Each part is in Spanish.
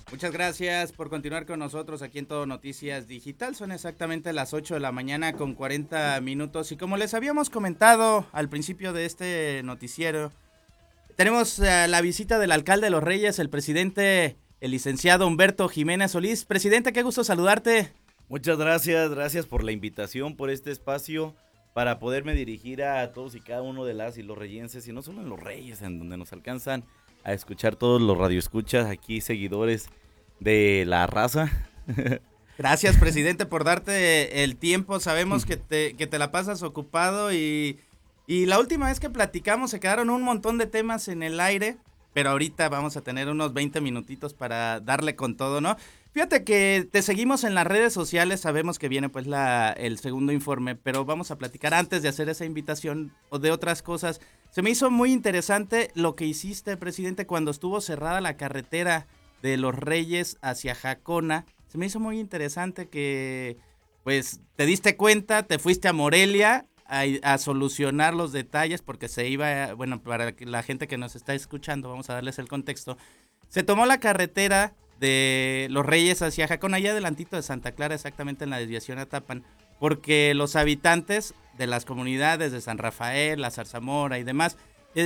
Muchas gracias por continuar con nosotros aquí en Todo Noticias Digital. Son exactamente las 8 de la mañana con 40 minutos y como les habíamos comentado al principio de este noticiero, tenemos la visita del alcalde de Los Reyes, el presidente, el licenciado Humberto Jiménez Solís. Presidente, qué gusto saludarte. Muchas gracias por la invitación, por este espacio para poderme dirigir a todos y cada uno de las y los reyenses, y no solo en Los Reyes, en donde nos alcanzan a escuchar todos los radioescuchas, aquí seguidores de la raza. Gracias, presidente, por darte el tiempo. Sabemos que te la pasas ocupado y la última vez que platicamos se quedaron un montón de temas en el aire, pero ahorita vamos a tener unos 20 minutitos para darle con todo, ¿no? Fíjate que te seguimos en las redes sociales, sabemos que viene pues el segundo informe, pero vamos a platicar antes de hacer esa invitación o de otras cosas. Se me hizo muy interesante lo que hiciste, presidente, cuando estuvo cerrada la carretera de Los Reyes hacia Jacona. Se me hizo muy interesante que, pues, te diste cuenta, te fuiste a Morelia a solucionar los detalles porque se iba, bueno, para la gente que nos está escuchando, vamos a darles el contexto. Se tomó la carretera de Los Reyes hacia Jacona, allá adelantito de Santa Clara, exactamente en la desviación a Tapan, porque los habitantes de las comunidades de San Rafael, la Zarzamora y demás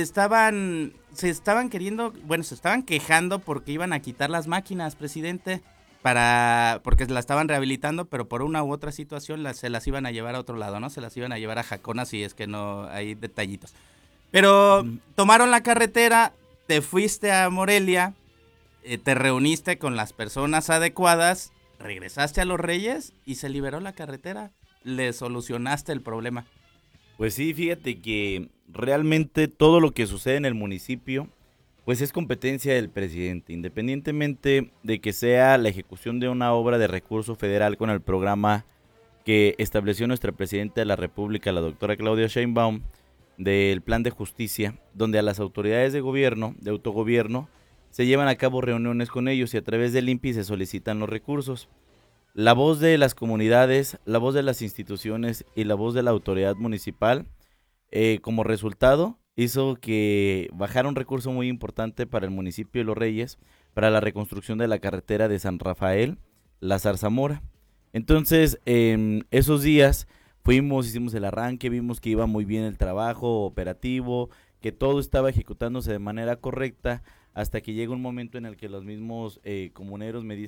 se estaban queriendo, bueno, se estaban quejando porque iban a quitar las máquinas, presidente, porque la estaban rehabilitando, pero por una u otra situación se las iban a llevar a otro lado, ¿no? Se las iban a llevar a Jacona si es que no hay detallitos. Pero tomaron la carretera, te fuiste a Morelia, te reuniste con las personas adecuadas, regresaste a Los Reyes y se liberó la carretera. Le solucionaste el problema. Pues sí, fíjate que realmente todo lo que sucede en el municipio, pues es competencia del presidente, independientemente de que sea la ejecución de una obra de recurso federal con el programa que estableció nuestra presidenta de la República, la doctora Claudia Sheinbaum, del Plan de Justicia, donde a las autoridades de gobierno, de autogobierno, se llevan a cabo reuniones con ellos y a través del INPI se solicitan los recursos. La voz de las comunidades, la voz de las instituciones y la voz de la autoridad municipal, como resultado, hizo que bajara un recurso muy importante para el municipio de Los Reyes, para la reconstrucción de la carretera de San Rafael, la Zarzamora. Entonces, en esos días fuimos, hicimos el arranque, vimos que iba muy bien el trabajo operativo, que todo estaba ejecutándose de manera correcta, hasta que llega un momento en el que los mismos comuneros me dicen